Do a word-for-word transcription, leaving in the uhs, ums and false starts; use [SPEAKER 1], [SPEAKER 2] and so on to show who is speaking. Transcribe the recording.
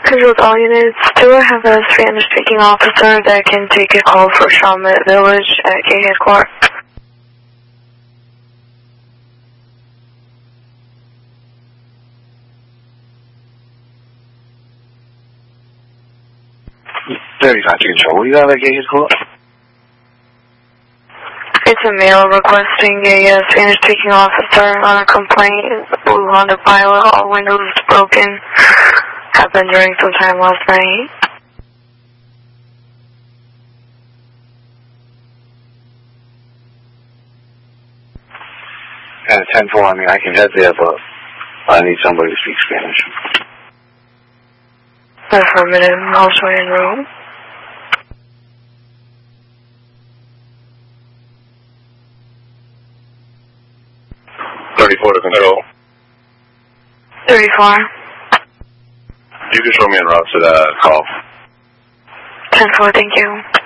[SPEAKER 1] Control to all units. Do I have a Spanish-speaking officer that can take a call for Chalmette Village at K headquarters?
[SPEAKER 2] thirty-five to control. What do you have at K headquarters?
[SPEAKER 1] It's a male requesting a uh, Spanish-speaking officer on a complaint. Blue Honda Pilot, all windows broken. Happened during some time last night.
[SPEAKER 2] At ten four, I mean, I can head there, but I need somebody to speak Spanish.
[SPEAKER 1] Affirmative, I'll show you in room.
[SPEAKER 2] thirty-four to control.
[SPEAKER 1] thirty-four.
[SPEAKER 2] You can show me en route to that call.
[SPEAKER 1] ten four, thank you.